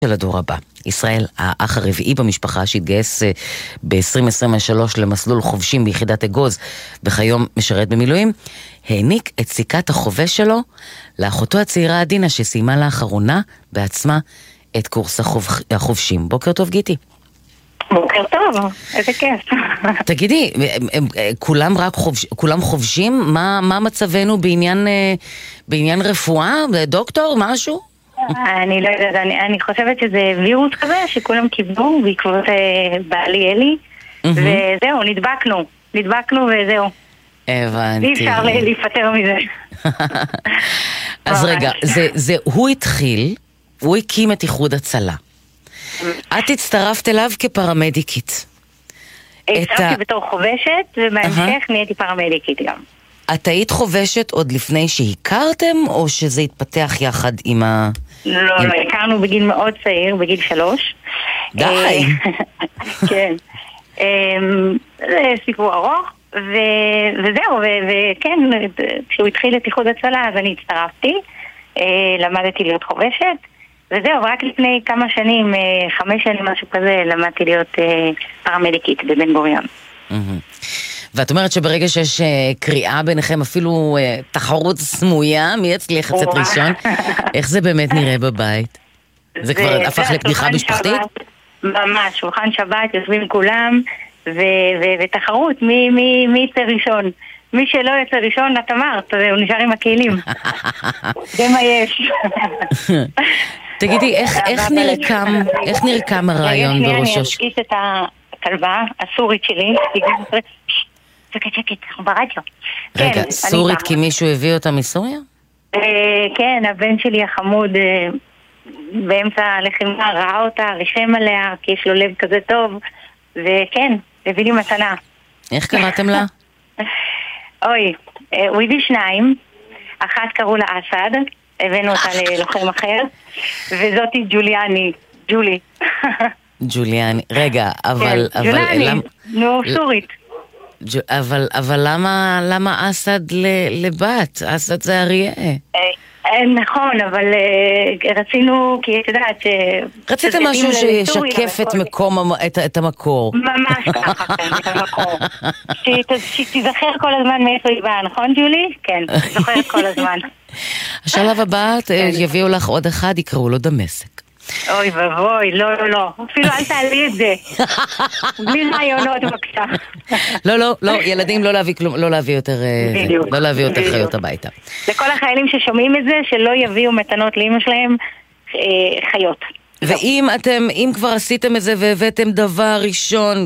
של הדור הבא. ישראל, האח הרביעי במשפחה שהתגייס ב-2023 למסלול חובשים ביחידת אגוז וכיום משרת במילואים, העניק את סיכת החובש שלו לאחותו הצעירה עדינה שסיימה לאחרונה בעצמה את קורס החובשים. בוקר טוב גיטי. בוקר טוב, איזה כיף. תגידי, כולם חובשים? מה מצבנו בעניין רפואה? דוקטור? משהו? אני לא יודעת, אני חושבת שזה וירוס כזה שכולם קיבלו בעקבות בעלי אלי, וזהו, נדבקנו וזהו. הבנתי. אי אפשר להיפטר מזה. אז רגע, הוא הקים את איחוד הצלה. את הצטרפת אליו כפרמדיקית. הצטרפתי בתור חובשת, ובהמשך נהייתי פרמדיקית גם. את היית חובשת עוד לפני שהכרתם, או שזה התפתח יחד עם ה... לא, הכרנו בגיל מאוד צעיר, בגיל 3. די! כן. זה סיפור ארוך, וזהו, וכן, כשהוא התחיל את איחוד הצלה, אז אני הצטרפתי, למדתי להיות חובשת, וזהו, רק לפני כמה שנים, 5 שנים, משהו כזה, למדתי להיות פרמדיקית בבן גוריון. ואת אומרת שברגע שיש קריאה ביניכם, אפילו תחרות סמויה, מי יצליח לצאת ראשון, איך זה באמת נראה בבית? זה כבר הפך לפתיחה משפחתית? ממש, שולחן שבת, יושבים כולם, ותחרות, מי יצא ראשון? מי שלא יצא ראשון, את אמרת, הוא נשאר עם הכלים. זה מה יש. תגידי, איך נרקם הרעיון בראשו? אני ארגיש את הכלבה הסורית שלי, שקט, אנחנו ברדיו. רגע, סורית כי מישהו הביא אותה מסוריה? כן, הבן שלי החמוד באמצע הלחימה ראה אותה, ריחם עליה, כי יש לו לב כזה טוב, וכן, הביא לי מתנה. איך קראתם לה? אוי, הוא הביא 2, אחת קראו לה אסד, הבאנו אותה ללוחם אחר, וזאתי ג'ולי. ג'וליאני, רגע, אבל... ג'ולני, נו, סורית. אבל למה אסד לבת? אסד זה אריה. נכון, אבל רצינו, כי את יודעת... רציתם משהו שישקף את המקור. ממש ככה, כן, את המקור. שתזכר כל הזמן מאיפה היא באה, נכון ג'ולי? כן, זוכרת כל הזמן. השלב הבא, יביאו לך עוד אחד, יקראו לו דמשק. אוי ובוי, לא, אפילו אל תעלי את זה. בלי רעיונות בבקשה. לא, ילדים לא להביא יותר חיות הביתה. לכל החיילים ששומעים את זה, שלא יביאו מתנות לאמא שלהם חיות. ואם אם כבר עשיתם את זה והבאתם דבר ראשון,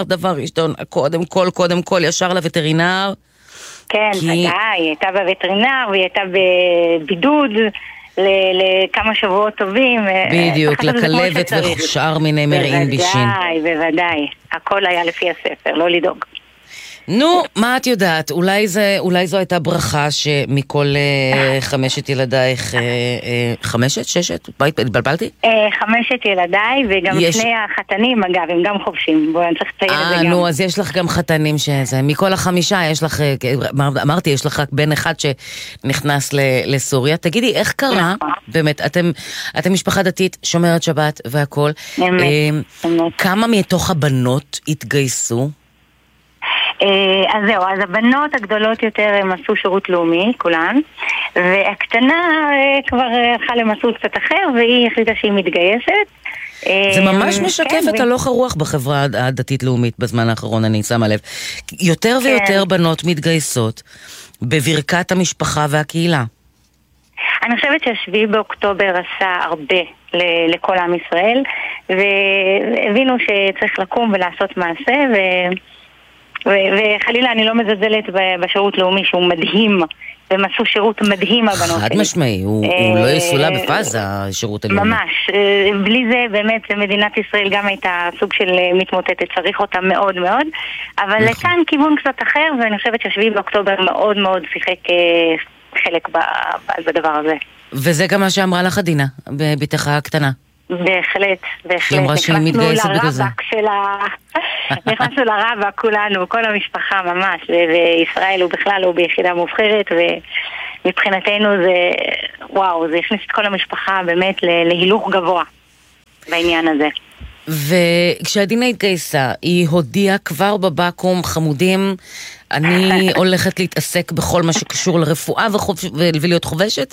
קודם כל ישר לווטרינר. כן, ודאי, היא הייתה בווטרינר והיא הייתה בבידוד לכמה שבועות טובים. בדיוק, לכלבת ושאר מיני מרעין בישין. בוודאי, הכל היה לפי הספר, לא לדאוג. נו, מה את יודעת? אולי זו הייתה ברכה שמכל 5 ילדייך, 5, 6, התבלבלתי? 5 ילדיי, וגם 2 החתנים, אגב, הם גם חובשים. בואי, אני צריך לציין את זה גם. נו, אז יש לך גם חתנים שזה. מכל 5 יש לך, אמרתי, יש לך רק בן אחד שנכנס לסוריה. תגידי, איך קרה? באמת, אתם משפחה דתית, שומרת שבת והכל. כמה מתוך הבנות התגייסו? אז זהו, אז הבנות הגדולות יותר הם עשו שירות לאומי, כולן, והקטנה כבר הלכה למסלול קצת אחר, והיא החליטה שהיא מתגייסת. זה ממש משקף את הלוך הרוח בחברה הדתית-לאומית בזמן האחרון, אני שמה לב. יותר ויותר בנות מתגייסות בברכת המשפחה והקהילה. אני חושבת ש7 באוקטובר עשה הרבה לכל עם ישראל, והבינו שצריך לקום ולעשות מעשה, וחלילה אני לא מזלזלת בשירות לאומי שהוא מדהים, והם עשו שירות מדהים הבנות. חד משמעי, הוא לא יסולה בפאזה השירות הלאומי. ממש, בלי זה באמת מדינת ישראל גם הייתה סוג של מתמוטטת, צריך אותה מאוד מאוד, אבל כאן כיוון קצת אחר, ואני חושבת ש7 באוקטובר מאוד מאוד שיחק חלק בדבר הזה. וזה גם מה שאמרה לך עדינה, בביתך הקטנה. בהחלט. היא אמרה שהיא מתגייסת בגלל זה. נכנסנו לרבק כולנו, כל המשפחה ממש, וישראל הוא בכלל הוא ביחידה מובחרת, ומבחינתנו זה, וואו, זה הכניס את כל המשפחה באמת להילוך גבוה. בעניין הזה. וכשעדינה התגייסה, היא הודיעה כבר בבקו"ם, חמודים, אני הולכת להתעסק בכל מה שקשור לרפואה ולהיות חובשת?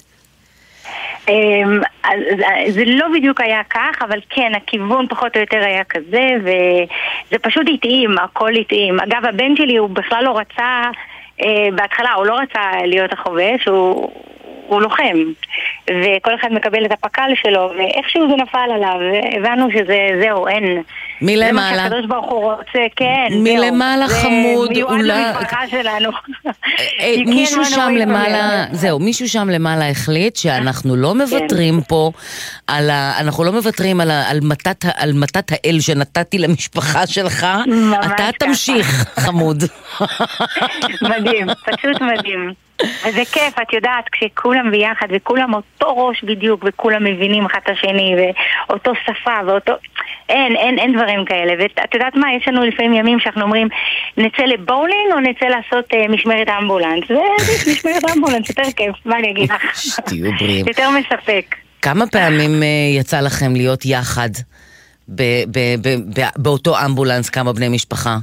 זה לא בדיוק היה כך, אבל כן, הכיוון פחות או יותר היה כזה, וזה פשוט התאים, הכל התאים. אגב, הבן שלי הוא בכלל לא רצה, בהתחלה הוא לא רצה להיות החובש, הוא לוחם, וכל אחד מקבל את הפקל שלו, ואיכשהו זה נפל עליו, והבנו שזהו, אין. מלמעלה. זה מה שהקדוש ברוך הוא רוצה, כן. מלמעלה חמוד, זה מיועד למשפחה שלנו. מישהו שם למעלה, זהו, מישהו שם למעלה החליט שאנחנו לא מוותרים פה, אנחנו לא מוותרים על מתת האל שנתתי למשפחה שלך, אתה תמשיך, חמוד. מדהים, פשוט מדהים. וזה כיף, את יודעת, כשכולם ביחד וכולם אותו ראש בדיוק וכולם מבינים אחד את השני ואותו שפה ואותו... אין דברים כאלה. ואת יודעת מה, יש לנו לפעמים ימים שאנחנו אומרים נצא לבולינג או נצא לעשות משמרת אמבולנס, ומשמרת אמבולנס יותר כיף, מה אני אגיד לך? שתהיו בריאים. יותר מספק. כמה פעמים יצא לכם להיות יחד באותו אמבולנס, כמה בני משפחה?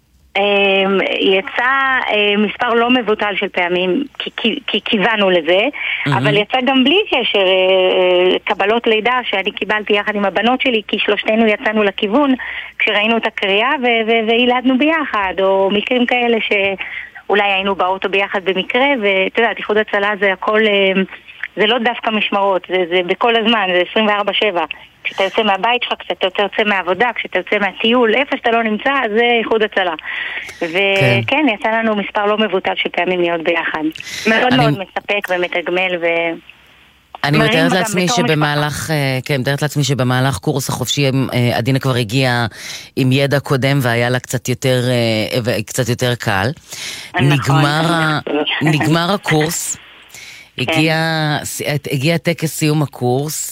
יצא מספר לא מבוטל של פעמים, כי כיוונו לזה, אבל יצא גם בלי קשר קבלות לידה שאני קיבלתי יחד עם הבנות שלי, כי שלושתנו יצאנו לכיוון כשראינו את הקריאה וילדנו ביחד, או מקרים כאלה שאולי היינו באוטו ביחד במקרה, ואתה יודע, איחוד הצלה זה הכל, זה לא דווקא משמרות, זה בכל הזמן, זה 24/7. כשאתה יוצא מהבית שלך, כשאתה יוצא מהעבודה, כשאתה יוצא מהטיול, איפה שאתה לא נמצא, זה איחוד הצלה. וכן, יצא לנו מספר לא מבוטל של פעמים להיות ביחד. מאוד מאוד מספק ומתגמל אני מתארת לעצמי שבמהלך קורס החופשי עדינה כבר הגיעה עם ידע קודם והיה לה קצת יותר קל. נגמר הקורס, הגיע טקס סיום הקורס,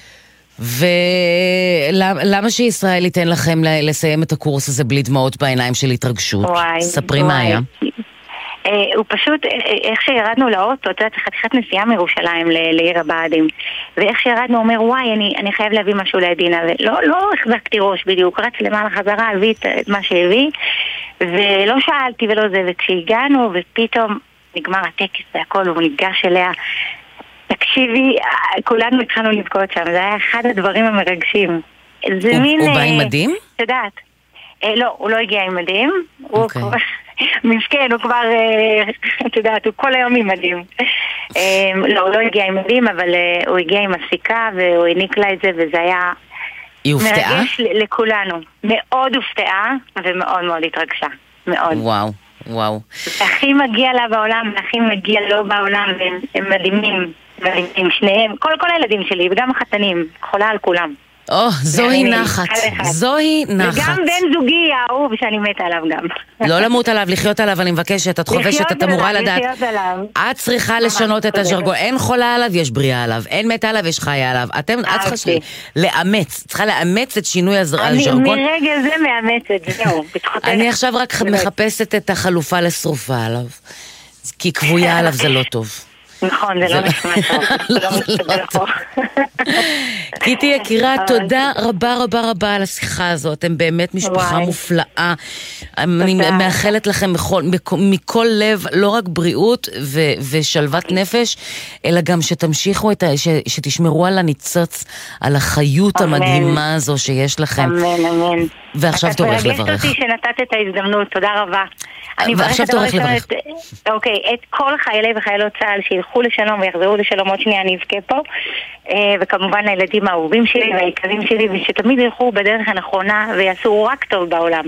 ולמה שישראל ייתן לכם לסיים את הקורס הזה בלי דמעות בעיניים של התרגשות? ספרי מה היה. הוא פשוט, איך שירדנו לאוטו, אתה יודע, חתיכת נסיעה מירושלים לעיר הבה"דים, ואיך שירדנו אומר, וואי, אני חייב להביא משהו לעדינה, ולא החזקתי ראש בדיוק, רץ למעלה חזרה, הביא את מה שהביא, ולא שאלתי ולא זה, וכשהגענו, ופתאום נגמר הטקס והכל, והוא ניגש אליה, תקשיבי, כולנו התחלנו לבכות שם, זה היה אחד הדברים המרגשים. הוא בא עם מדים? תדעת. לא, הוא לא הגיע עם מדים, הוא מסכן, הוא כבר, את יודעת, הוא כל היום עם מדים. לא, הוא לא הגיע עם מדים, אבל הוא הגיע עם הסיכה, והוא העניק לה את זה, וזה היה מרגש לכולנו. מאוד הופתעה, ומאוד מאוד התרגשה. מאוד. וואו. הכי מגיע לה בעולם, והכי מגיע לו בעולם, והם מדהימים, שניהם, כל הילדים שלי, וגם החתנים, חולה על כולם. זוהי נחת. וגם בן זוגי האהוב שאני מתה עליו גם. לא למות עליו, לחיות עליו, אני מבקשת, את חובשת, את אמורה לדעת. את צריכה לשנות את הז'רגון, אין חולה עליו, יש בריאה עליו, אין מתה עליו, יש חיה עליו. את צריכה לאמץ את שינוי הז'רגון. מרגע זה מאמצת, זהו. אני עכשיו רק מחפשת את החלופה לשרופה עליו, כי כבויה עליו זה לא טוב. נכון, זה לא נשמע טוב. קיטי יקירה, תודה רבה על השיחה הזאת. אתם באמת משפחה מופלאה. אני מאחלת לכם מכל לב לא רק בריאות ושלוות נפש, אלא גם שתמשיכו, שתשמרו על הניצוץ, על החיות המדהימה הזו שיש לכם. אמן. ועכשיו תורך לברך. את מרגשת אותי שנתת את ההזדמנות, תודה רבה. ועכשיו תורך לברך. אוקיי, את כל חיילי וחיילות צה"ל שילכו לשלום ויחזרו לשלום, עוד שנייה אני אבכה פה, וכמובן לילדים האהובים שלי והיקרים שלי, ושתמיד ילכו בדרך הנכונה ויעשו רק טוב בעולם.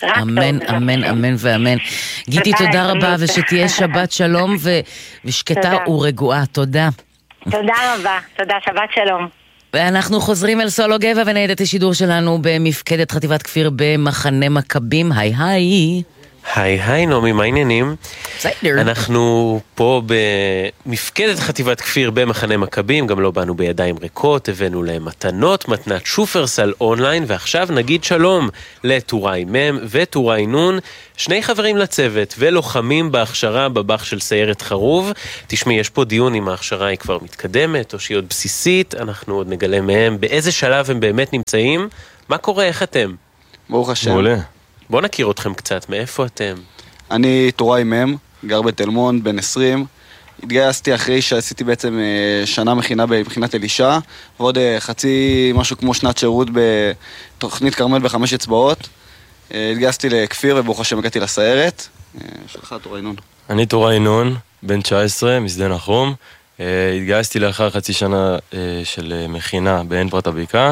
אמן ואמן. גיטי, תודה רבה, ושתהיה שבת שלום ושקטה ורגועה. תודה. תודה רבה, תודה, שבת שלום. ואנחנו חוזרים אל סולו גבע וניידת השידור שלנו במפקדת חטיבת כפיר במחנה מכבים. היי. היי נעמי, מה העניינים? בסדר. אנחנו פה במפקדת חטיבת כפיר במחנה מכבים, גם לא באנו בידיים ריקות, הבאנו להם מתנות, מתנת שופרסל אונליין, ועכשיו נגיד שלום לטוראי מם וטוראי נון, שני חברים לצוות ולוחמים בהכשרה בבח של סיירת חרוב. תשמעי, יש פה דיון אם ההכשרה היא כבר מתקדמת או שהיא עוד בסיסית, אנחנו עוד נגלה מהם באיזה שלב הם באמת נמצאים. מה קורה, איך אתם? ברוך השם. מעולה. בוא נכיר אתכם קצת, מאיפה אתם? אני טוראי מם, גר בתל מונד, בן 20. התגייסתי אחרי שעשיתי בעצם שנה מכינה במכינת אלישע, ועוד משהו כמו שנת שירות בתוכנית כרמל ב5 אצבעות. התגייסתי לכפיר וברוך השם הגעתי לסיירת. שלך טוראי נון. אני טוראי נון, בן 19, משדה נחום. התגייסתי לאחר חצי שנה של מכינה בעין פרת הבקעה,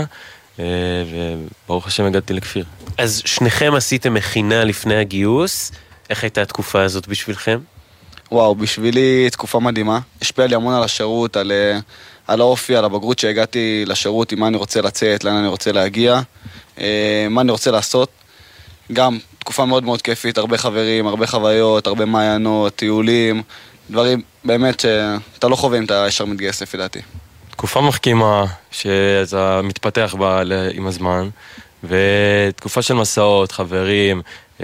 וברוך השם הגעתי לכפיר. אז שניכם עשיתם מכינה לפני הגיוס, איך הייתה התקופה הזאת בשבילכם? וואו, בשבילי תקופה מדהימה. השפיע לי המון על השירות, על האופי, על הבגרות שהגעתי לשירות, עם מה אני רוצה לצאת, לאן אני רוצה להגיע, מה אני רוצה לעשות. גם תקופה מאוד מאוד כיפית, הרבה חברים, הרבה חוויות, הרבה מעיינות, טיולים, דברים באמת שאתה לא חווה אם אתה ישר מתגייס לפי דעתי. תקופה מחכימה שאתה מתפתח בה עם הזמן, ותקופה של מסעות, חברים,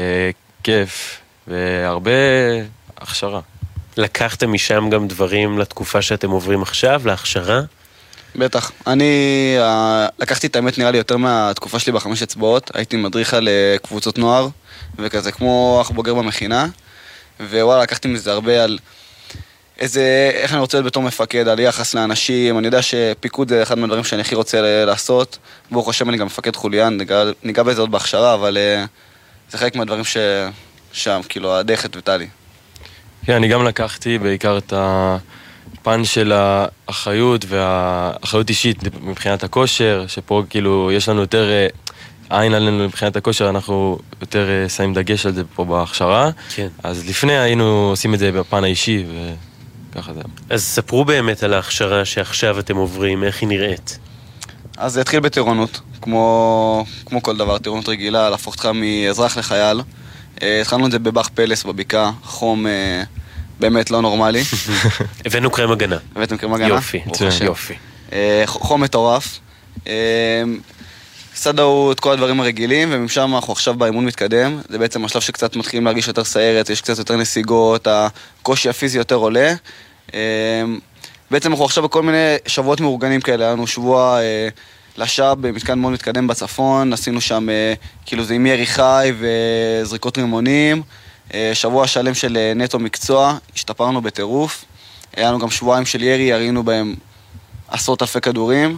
כיף, והרבה הכשרה. לקחתם משם גם דברים לתקופה שאתם עוברים עכשיו, להכשרה? בטח. אני לקחתי את האמת נראה לי יותר מהתקופה שלי ב5 אצבעות. הייתי מדריך על קבוצות נוער, וכזה כמו אח בוגר במכינה. ווואלה, לקחתי מזה הרבה על איך אני רוצה להיות בתור מפקד, על יחס לאנשים. אני יודע שפיקוד זה אחד מהדברים שאני הכי רוצה לעשות. ברוך השם אני גם מפקד חוליין, ניגע בזה עוד בהכשרה, אבל זה חלק מהדברים שם, כאילו, הדחת וטלי. כן, אני גם לקחתי בעיקר את הפן של האחריות והאחריות אישית מבחינת הכושר, שפה כאילו יש לנו יותר עין עלינו מבחינת הכושר, אנחנו יותר שמים דגש על זה פה בהכשרה. כן. אז לפני היינו עושים את זה בפן האישי, וככה זה. אז ספרו באמת על ההכשרה שעכשיו אתם עוברים, איך היא נראית? אז זה התחיל בטירונות, כמו כל דבר, טירונות רגילה, להפוך אותך מאזרח לחייל. התחלנו את זה בבח פלס בבקעה, חום באמת לא נורמלי. הבאנו קרם הגנה. הבאתם קרם הגנה? יופי, יופי. חום מטורף. סדרו את כל הדברים הרגילים, ומשם אנחנו עכשיו באימון מתקדם. זה בעצם השלב שקצת מתחילים להרגיש יותר סיירת, יש קצת יותר נסיגות, הקושי הפיזי יותר עולה. בעצם אנחנו עכשיו בכל מיני שבועות מאורגנים כאלה, היה לנו שבוע לשעה במתקן מאוד מתקדם בצפון, עשינו שם כאילו זה עם ירי חי וזריקות רימונים, שבוע שלם של נטו מקצוע, השתפרנו בטירוף, היה לנו גם שבועיים של ירי, ירינו בהם עשרות אלפי כדורים.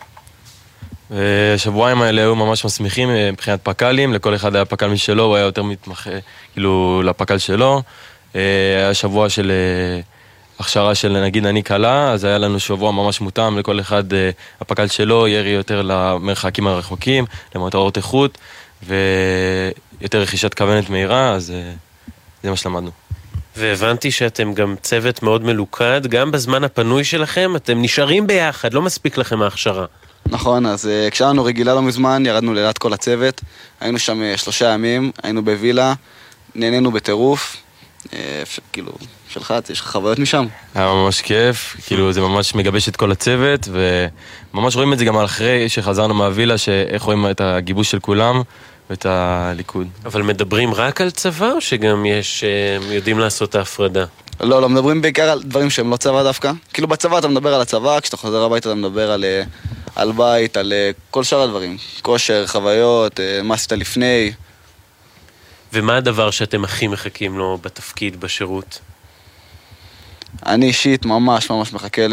השבועיים האלה היו ממש מסמיכים מבחינת פקלים, לכל אחד היה פקל משלו, הוא היה יותר מתמחה כאילו לפקל שלו. היה שבוע של הכשרה של נגיד אני קלה, אז היה לנו שבוע ממש מותאם לכל אחד הפקל שלו, ירי יותר למרחקים הרחוקים, למטרות איכות, ויותר רכישת כוונת מהירה, אז זה מה שלמדנו. והבנתי שאתם גם צוות מאוד מלוכד, גם בזמן הפנוי שלכם, אתם נשארים ביחד, לא מספיק לכם ההכשרה. נכון, אז כשהיינו רגילה לא מזמן, ירדנו לילת כל הצוות, היינו שם 3 ימים, היינו בווילה, נהנינו בטירוף, כאילו, שלך, יש לך חוויות משם? היה ממש כיף, כאילו זה ממש מגבש את כל הצוות, וממש רואים את זה גם אחרי שחזרנו מהווילה, שאיך רואים את הגיבוש של כולם, ואת הליכוד. אבל מדברים רק על צבא, או שגם יודעים לעשות את ההפרדה? לא, מדברים בעיקר על דברים שהם לא צבא דווקא. כאילו בצבא אתה מדבר על הצבא, כשאתה חוזר הביתה אתה מדבר על בית, על כל שאר הדברים. כושר, חוויות, מה עשית לפני. ומה הדבר שאתם הכי מחכים לו בתפקיד, בשירות? אני אישית ממש מחכה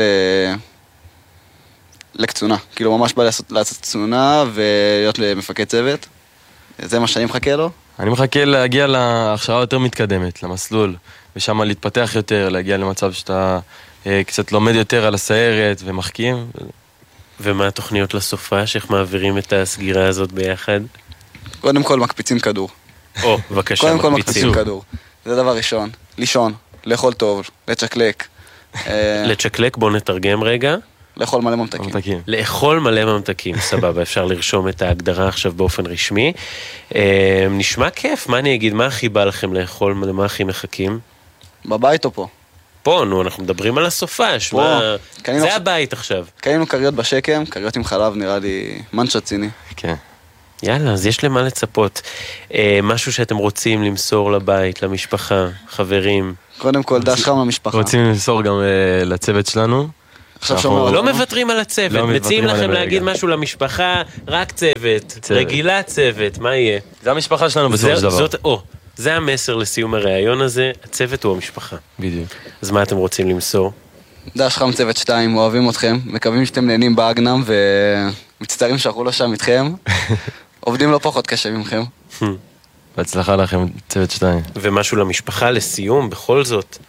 לקצונה. כאילו ממש בא לעשות קצונה ולהיות מפקד צוות. זה מה שאני מחכה לו. אני מחכה להגיע להכשרה יותר מתקדמת, למסלול, ושם להתפתח יותר, להגיע למצב שאתה קצת לומד יותר על הסיירת ומחכים. ומה התוכניות לסופש? איך מעבירים את הסגירה הזאת ביחד? קודם כל מקפיצים כדור. בבקשה, קודם כל מקפיצים כדור. זה דבר ראשון. לישון, לאכול טוב, לצ'קלק. לצ'קלק, בוא נתרגם רגע. לאכול מלא ממתקים. לאכול מלא ממתקים, סבבה, אפשר לרשום את ההגדרה עכשיו באופן רשמי. נשמע כיף, מה אני אגיד, מה הכי בא לכם לאכול, מה הכי מחכים? בבית או פה? פה, נו, אנחנו מדברים על הסופש, זה הבית עכשיו. קנינו קריות בשקם, קריות עם חלב, נראה לי מנצ'ה ציני. כן. יאללה, אז יש למה לצפות. משהו שאתם רוצים למסור לבית, למשפחה, חברים. קודם כל, דש חם למשפחה. רוצים למסור גם לצוות שלנו. לא מוותרים על הצוות, מציעים לכם להגיד משהו למשפחה, רק צוות, רגילה צוות, מה יהיה? זה המשפחה שלנו בסופו של דבר. זה המסר לסיום הראיון הזה, הצוות הוא המשפחה. בדיוק. אז מה אתם רוצים למסור? דש חם צוות 2, אוהבים אתכם, מקווים שאתם נהנים באגנם ומצטערים שאנחנו לא שם איתכם. עובדים לא פחות קשה ממכם. בהצלחה לכם, צוות 2. ומשהו למשפחה, לסיום, בכל זאת.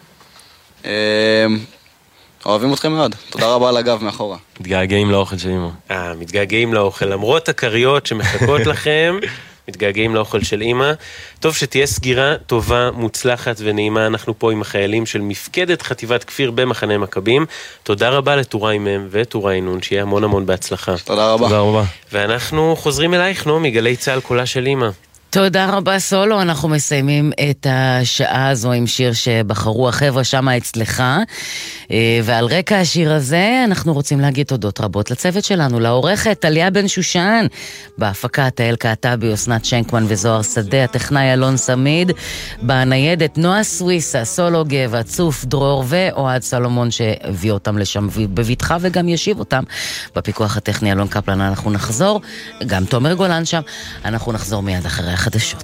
אוהבים אתכם מאוד, תודה רבה על הגב מאחורה. מתגעגעים לאוכל של אמא. מתגעגעים לאוכל, למרות הקריות שמחכות לכם, מתגעגעים לאוכל של אמא. טוב שתהיה סגירה טובה, מוצלחת ונעימה. אנחנו פה עם החיילים של מפקדת חטיבת כפיר במחנה מכבים. תודה רבה לטוראי מם וטוראי נון, שיהיה המון המון בהצלחה. תודה רבה. תודה רבה. ואנחנו חוזרים אלייך, נעמי, גלי צהל קולה של אמא. תודה רבה סולו, אנחנו מסיימים את השעה הזו עם שיר שבחרו החבר'ה שמה אצלך, ועל רקע השיר הזה אנחנו רוצים להגיד תודות רבות לצוות שלנו, לעורכת טליה בן שושן, בהפקה תהל קעטבי, אסנת שנקמן וזוהר שדה, הטכנאי אלון סמיד, בניידת נועה סוויסה, סולו גבע, צוף דרור ואוהד סלומון שהביא אותם לשם בביטחה וגם ישיב אותם. בפיקוח הטכני אלון קפלן אנחנו נחזור, גם תומר גולן שם, אנחנו נחזור מיד אחרי החדשות.